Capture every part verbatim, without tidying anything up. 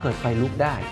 เกิดไฟลุกได้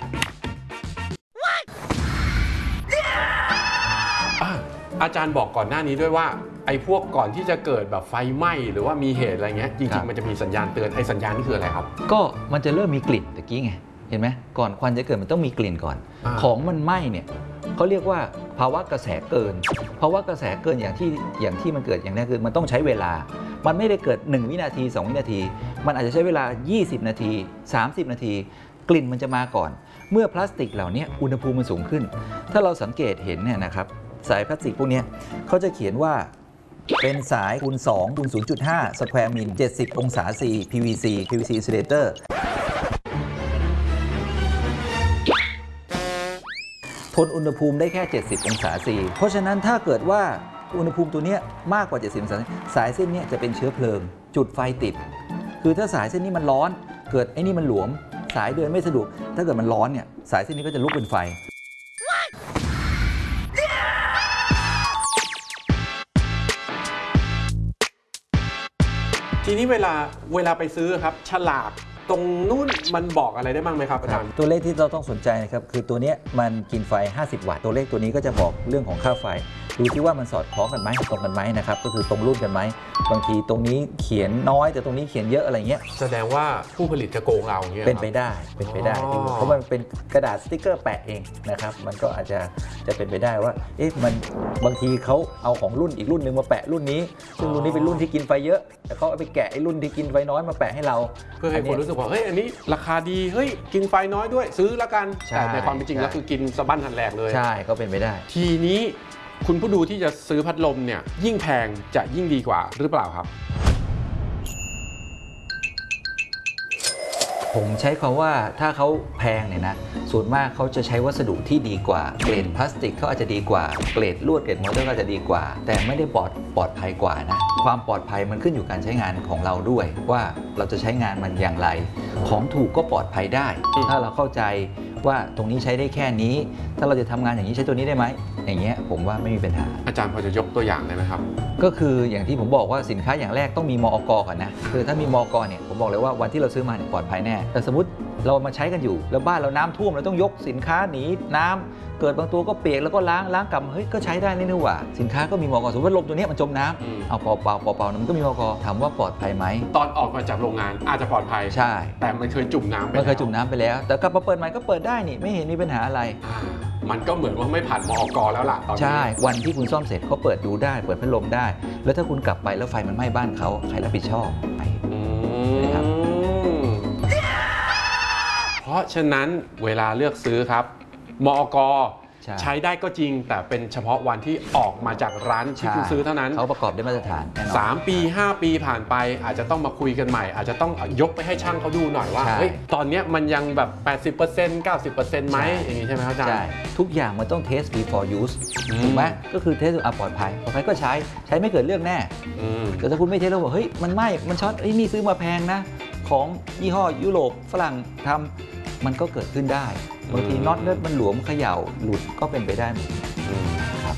อาจารย์บอกก่อนหน้านี้ด้วยว่าไอ้พวกก่อนที่จะเกิดแบบไฟไหม้หรือว่ามีเหตุอะไรเงี้ยจริงๆมันจะมีสัญญาณเตือนไอ้สัญญาณนี่คืออะไรครับก็มันจะเริ่มมีกลิ่นตะกี้ไงเห็นไหมก่อนควันจะเกิดมันต้องมีกลิ่นก่อนของมันไหม้เนี่ยเขาเรียกว่าภาวะกระแสเกินภาวะกระแสเกินอย่างที่อย่างที่มันเกิดอย่างนี้คือมันต้องใช้เวลามันไม่ได้เกิดหนึ่งวินาทีสองวินาทีมันอาจจะใช้เวลายี่สิบนาทีสามสิบนาทีกลิ่นมันจะมาก่อนเมื่อพลาสติกเหล่านี้อุณหภูมิมันสูงขึ้นถ้าเราสังเกตเห็นเนี่ยนะครับสายพลาสติกพวกนี้เขาจะเขียนว่าเป็นสายคูณสองคูณ ศูนย์จุดห้า สแควร์มิลเจ็ดสิบองศา C พี วี ซี พี วี ซี insulator ทนอุณหภูมิได้แค่เจ็ดสิบองศา C เพราะฉะนั้นถ้าเกิดว่าอุณหภูมิตัวนี้มากกว่าเจ็ดสิบองศาสายเส้นนี้จะเป็นเชื้อเพลิงจุดไฟติดคือถ้าสายเส้นนี้มันร้อนเกิดไอ้นี่มันหลวมสายเดินไม่สะดวกถ้าเกิดมันร้อนเนี่ยสายเส้นนี้ก็จะลุกเป็นไฟทีนี้เวลาเวลาไปซื้อครับฉลากตรงนู้นมันบอกอะไรได้บ้างไหมครับอาจารย์ตัวเลขที่เราต้องสนใจนะครับคือตัวนี้มันกินไฟห้าสิบวัตต์ตัวเลขตัวนี้ก็จะบอกเรื่องของค่าไฟดูที่ว่ามันสอดคล้องกันไหมตรงกันไหมนะครับก็คือตรงรุ่นกันไหมบางทีตรงนี้เขียนน้อยแต่ตรงนี้เขียนเยอะอะไรเงี้ยแสดงว่าผู้ผลิตจะโกงเราเงี้ยเป็นไปได้เป็นไปได้เพราะมันเป็นกระดาษสติ๊กเกอร์แปะเองนะครับมันก็อาจจะจะเป็นไปได้ว่าเอ๊ะมันบางทีเขาเอาของรุ่นอีกรุ่นหนึ่งมาแปะรุ่นนี้ซึ่งรุ่นนี้เป็นรุ่นที่กินไฟเยอะแต่เขาเอาไปแกะไอ้รุ่นที่กินไฟน้อยมาแปะให้เราเพื่อให้คนรู้สึกว่าเฮ้ยอันนี้ราคาดีเฮ้ยกินไฟน้อยด้วยซื้อละกันแต่ในความเป็นจริงแล้วคือกินสะบั้นหันแหลกเลยใช่ก็เป็นไปได้ทีนี้คุณผู้ดูที่จะซื้อพัดลมเนี่ยยิ่งแพงจะยิ่งดีกว่าหรือเปล่าครับผมใช้คำว่าถ้าเขาแพงเนี่ยนะส่วนมากเขาจะใช้วัสดุที่ดีกว่าเกรดพลาสติกเขาอาจจะดีกว่าเกรดลวดเกรดมอเตอร์ก็จะดีกว่าแต่ไม่ได้ปลอดปลอดภัยกว่านะความปลอดภัยมันขึ้นอยู่การใช้งานของเราด้วยว่าเราจะใช้งานมันอย่างไรของถูกก็ปลอดภัยได้ถ้าเราเข้าใจว่าตรงนี้ใช้ได้แค่นี้ถ้าเราจะทำงานอย่างนี้ใช้ตัวนี้ได้ไหมอย่างเงี้ยผมว่าไม่มีปัญหาอาจารย์พอจะยกตัวอย่างได้ไหมครับก็คืออย่างที่ผมบอกว่าสินค้าอย่างแรกต้องมีมอก.ก่อนนะคือถ้ามีมอก.เนี่ยผมบอกเลยว่าวันที่เราซื้อมาเนี่ยปลอดภัยแน่แต่สมมติเรามาใช้กันอยู่แล้วบ้านเราน้ำท่วมเราต้องยกสินค้าหนีน้ำเกิดบางตัวก็เปียกแล้วก็ล้างล้างกลับเฮ้ยก็ใช้ได้นี่หว่าสินค้าก็มีมอก.สมมติว่าลมตัวนี้มันจมน้ำเอาเปล่าเปล่าเปล่าเปล่ามันก็มีมอก.ถามว่าปลอดภัยไหมตอนออกมาจากโรงงานอาจจะปลอดภัยใช่แต่มันเคยจุ่มน้ำไปมันเคยจุ่มน้ำไปแล้วแต่กลับมาเปิดใหม่ก็เปิดได้นี่ไม่เห็นมีปัญหาอะไรมันก็เหมือนว่าไม่ผ่านมอก.แล้วล่ะตอนนี้ใช่วันที่คุณซ่อมเสร็จเขาเปิดดูได้เปิดพัดลมได้แล้วถ้าคุณกลับไปแล้วไฟมันไหม้บ้านเขาใครรับผิดชอบนะครับเพราะฉะนั้นเวลาเลือกซื้อครับมอก.ใช้ได้ก็จริงแต่เป็นเฉพาะวันที่ออกมาจากร้านที่คุณซื้อเท่านั้นเขาประกอบด้วยมาตรฐานสามปีห้าปีผ่านไปอาจจะต้องมาคุยกันใหม่อาจจะต้องยกไปให้ช่างเขาดูหน่อยว่าเฮ้ยตอนนี้มันยังแบบ แปดสิบเปอร์เซ็นต์ เก้าสิบเปอร์เซ็นต์ ไหมอย่างนี้ใช่ไหมครับอาจารย์ใช่ทุกอย่างมันต้อง test before use ถูกไหมก็คือเทสอ่ะปลอดภัยปลอดภัยก็ใช้ใช้ไม่เกิดเรื่องแน่แต่ถ้าคุณไม่เทสแล้วบอกเฮ้ยมันไหม้มันช็อตเฮ้ยนี่ซื้อมาแพงนะของยี่ห้อยุโรปฝรั่งทำมันก็เกิดขึ้นได้บางทีน็อตเลือดมันหลวมเขย่าหลุดก็เป็นไปได้หมดครับ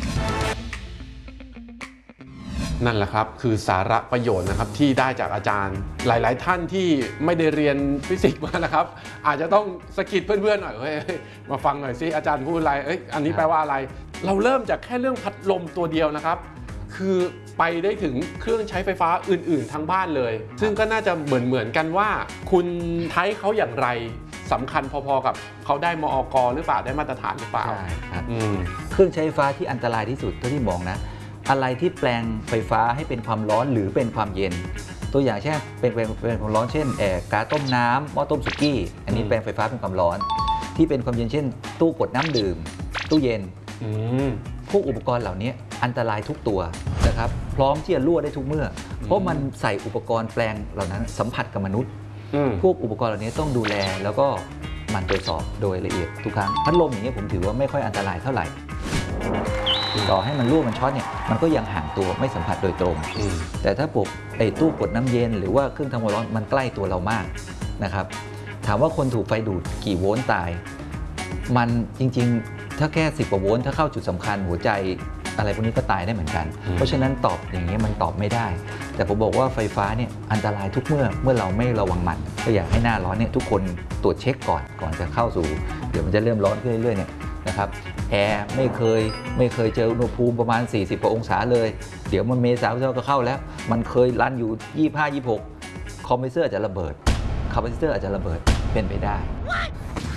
นั่นแหละครับคือสาระประโยชน์นะครับที่ได้จากอาจารย์หลายๆท่านที่ไม่ได้เรียนฟิสิกส์มานะครับอาจจะต้องสะกิดเพื่อนๆหน่อยเฮ้ยมาฟังหน่อยสิอาจารย์พูดอะไรเอ้ยอันนี้แปลว่าอะไรเราเริ่มจากแค่เรื่องพัดลมตัวเดียวนะครับคือไปได้ถึงเครื่องใช้ไฟฟ้าอื่นๆทั้งบ้านเลยซึ่งก็น่าจะเหมือนๆกันว่าคุณใช้เขาอย่างไรสำคัญพอๆกับเขาได้มอก.หรือเปล่าได้มาตรฐานหรือเปล่าใช่ครับเครื่องใช้ไฟฟ้าที่อันตรายที่สุดเท่าที่มองนะอะไรที่แปลงไฟฟ้าให้เป็นความร้อนหรือเป็นความเย็นตัวอย่างเช่นเป็นเป็นความร้อนเช่นแอร์ก๊าซต้มน้ำหม้อต้มสุกี้อันนี้แปลงไฟฟ้าเป็นความร้อนที่เป็นความเย็นเช่นตู้กดน้ำดื่มตู้เย็นพวกอุปกรณ์เหล่านี้อันตรายทุกตัวนะครับพร้อมที่จะรั่วได้ทุกเมื่อเพราะมันใส่อุปกรณ์แปลงเหล่านั้นสัมผัสกับมนุษย์พวกอุปกรณ์เหล่านี้ต้องดูแลแล้วก็มันตรวจสอบโดยละเอียดทุกครั้งพัดลมอย่างนี้ผมถือว่าไม่ค่อยอันตรายเท่าไหร่ต่อให้มันรั่วมันช็อตเนี่ยมันก็ยังห่างตัวไม่สัมผัสโดยตรงแต่ถ้าปุ๊บไอ้ตู้กดน้ำเย็นหรือว่าเครื่องทำความร้อนมันใกล้ตัวเรามากนะครับถามว่าคนถูกไฟดูดกี่โวลต์ตายมันจริงๆถ้าแค่สิบกว่าโวลต์ถ้าเข้าจุดสำคัญหัวใจอะไรพวกนี้ก็ตายได้เหมือนกันอืมเพราะฉะนั้นตอบอย่างนี้มันตอบไม่ได้ แต่ผมบอกว่าไฟฟ้าเนี่ยอันตรายทุกเมื่อเมื่อเราไม่ระวังมันก็อยากให้หน้าร้อนเนี่ยทุกคนตรวจเช็คก่อนก่อนจะเข้าสู่เดี๋ยวมันจะเริ่มร้อนขึ้นเรื่อยๆเนี่ยนะครับแอร์ไม่เคยไม่เคยเจออุณหภูมิประมาณสี่สิบกว่าองศาเลยเดี๋ยวมันเมษาพฤษภาก็เข้าแล้วมันเคยรันอยู่ยี่สิบห้า ยี่สิบหกคอมเพรสเซอร์อาจจะระเบิดคาปาซิเตอร์อาจจะระเบิดเป็นไปได้